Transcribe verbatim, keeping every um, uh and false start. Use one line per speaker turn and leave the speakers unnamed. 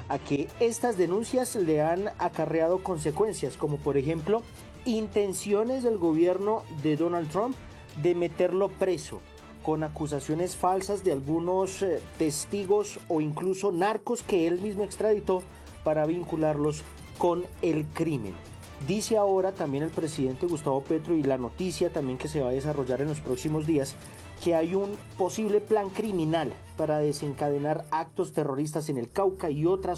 a que estas denuncias le han acarreado consecuencias, como por ejemplo intenciones del gobierno de Donald Trump de meterlo preso con acusaciones falsas de algunos eh, testigos o incluso narcos que él mismo extraditó para vincularlos con el crimen. Dice ahora también el presidente Gustavo Petro, y la noticia también que se va a desarrollar en los próximos días, que hay un posible plan criminal para desencadenar actos terroristas en el Cauca y otras